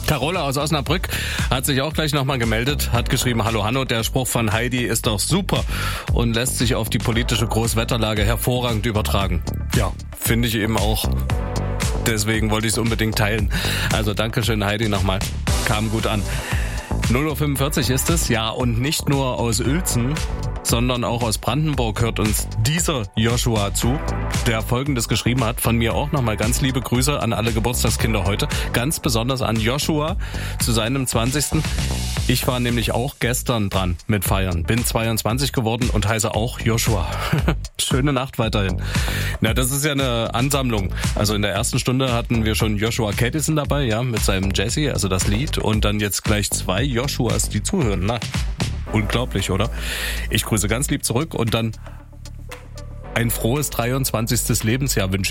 Carola aus Osnabrück hat sich auch gleich nochmal gemeldet, hat geschrieben, hallo Hanno, der Spruch von Heidi ist doch super und lässt sich auf die politische Großwetterlage hervorragend übertragen. Ja, finde ich eben auch. Deswegen wollte ich es unbedingt teilen. Also Dankeschön Heidi nochmal, kam gut an. 0:45 Uhr ist es, ja, und nicht nur aus Uelzen, sondern auch aus Brandenburg hört uns dieser Joshua zu, der Folgendes geschrieben hat. Von mir auch nochmal ganz liebe Grüße an alle Geburtstagskinder heute. Ganz besonders an Joshua zu seinem 20. Ich war nämlich auch gestern dran mit Feiern. Bin 22 geworden und heiße auch Joshua. Schöne Nacht weiterhin. Na, das ist ja eine Ansammlung. Also in der ersten Stunde hatten wir schon Joshua Caddison dabei, ja, mit seinem Jesse, also das Lied. Und dann jetzt gleich 2 Joshuas, die zuhören. Na, unglaublich, oder? Ich grüße ganz lieb zurück und dann ein frohes 23. Lebensjahr wünsche ich.